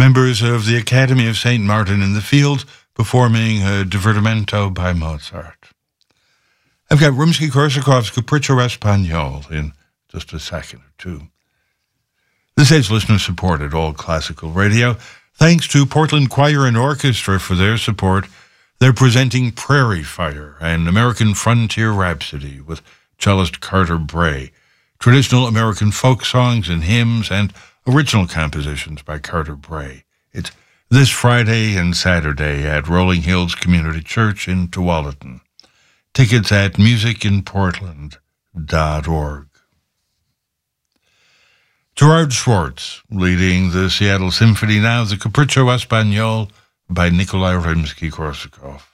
members of the Academy of St. Martin in the Fields performing a Divertimento by Mozart. I've got Rimsky-Korsakov's Capriccio Espagnol in just a second or two. This is listener-supported All Classical Radio. Thanks to Portland Choir and Orchestra for their support. They're presenting Prairie Fire, an American frontier rhapsody with cellist Carter Bray, traditional American folk songs and hymns, and original compositions by Carter Bray. It's this Friday and Saturday at Rolling Hills Community Church in Tualatin. Tickets at musicinportland.org. Gerard Schwartz, leading the Seattle Symphony now, the Capriccio Espagnol by Nikolai Rimsky-Korsakov.